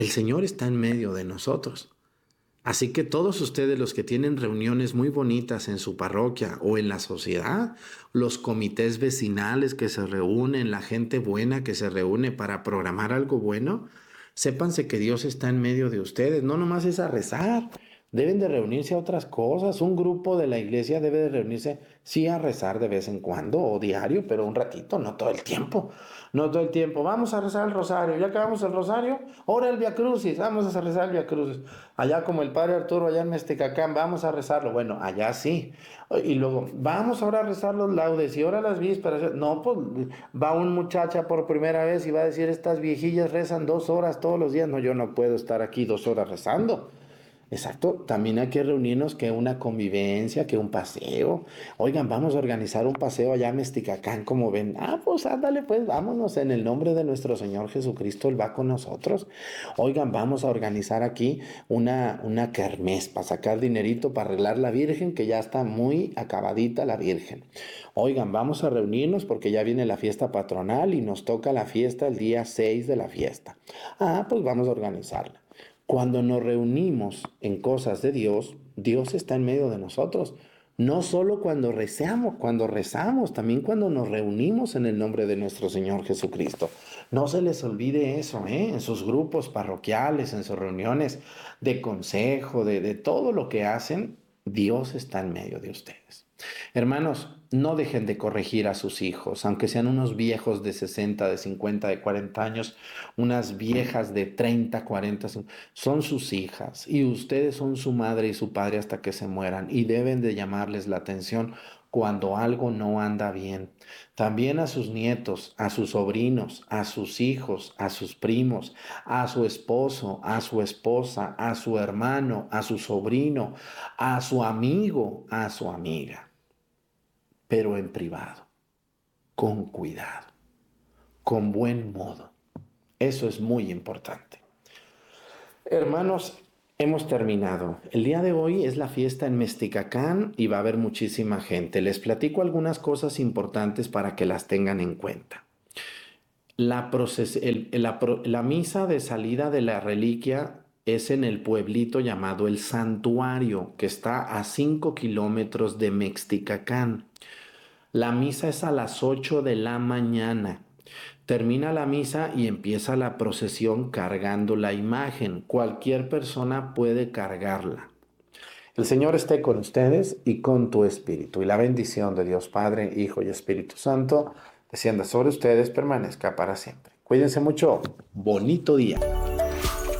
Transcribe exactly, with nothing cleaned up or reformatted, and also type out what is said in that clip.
El Señor está en medio de nosotros. Así que todos ustedes los que tienen reuniones muy bonitas en su parroquia o en la sociedad, los comités vecinales que se reúnen, la gente buena que se reúne para programar algo bueno, sépanse que Dios está en medio de ustedes. No nomás es a rezar, deben de reunirse a otras cosas. Un grupo de la iglesia debe de reunirse, sí, a rezar de vez en cuando o diario, pero un ratito, no todo el tiempo. No todo el tiempo. Vamos a rezar el rosario. Ya acabamos el rosario. Ahora el Via Crucis. Vamos a rezar el Via Crucis. Allá como el padre Arturo, allá en Mexticacán, vamos a rezarlo. Bueno, allá sí. Y luego, vamos ahora a rezar los laudes y ahora las vísperas. No, pues va un muchacha por primera vez y va a decir, estas viejillas rezan dos horas todos los días. No, yo no puedo estar aquí dos horas rezando. Exacto, también hay que reunirnos, que una convivencia, que un paseo. Oigan, vamos a organizar un paseo allá a Mesticacán, como ven. Ah, pues ándale, pues vámonos en el nombre de nuestro Señor Jesucristo, Él va con nosotros. Oigan, vamos a organizar aquí una, una kermés para sacar dinerito para arreglar la Virgen, que ya está muy acabadita la Virgen. Oigan, vamos a reunirnos porque ya viene la fiesta patronal y nos toca la fiesta el día seis de la fiesta. Ah, pues vamos a organizarla. Cuando nos reunimos en cosas de Dios, Dios está en medio de nosotros. No solo cuando rezamos, cuando rezamos, también cuando nos reunimos en el nombre de nuestro Señor Jesucristo. No se les olvide eso, ¿eh? En sus grupos parroquiales, en sus reuniones de consejo, de, de todo lo que hacen, Dios está en medio de ustedes. Hermanos, no dejen de corregir a sus hijos, aunque sean unos viejos de sesenta, de cincuenta, de cuarenta años, unas viejas de treinta, cuarenta, son sus hijas y ustedes son su madre y su padre hasta que se mueran y deben de llamarles la atención cuando algo no anda bien. También a sus nietos, a sus sobrinos, a sus hijos, a sus primos, a su esposo, a su esposa, a su hermano, a su sobrino, a su amigo, a su amiga, pero en privado, con cuidado, con buen modo. Eso es muy importante. Hermanos, hemos terminado. El día de hoy es la fiesta en Mesticacán y va a haber muchísima gente. Les platico algunas cosas importantes para que las tengan en cuenta. La, proces el, la, la misa de salida de la reliquia es en el pueblito llamado El Santuario, que está a cinco kilómetros de Mexticacán. La misa es a las ocho de la mañana. Termina la misa y empieza la procesión cargando la imagen. Cualquier persona puede cargarla. El Señor esté con ustedes y con tu espíritu. Y la bendición de Dios Padre, Hijo y Espíritu Santo descienda sobre ustedes, permanezca para siempre. Cuídense mucho. Bonito día.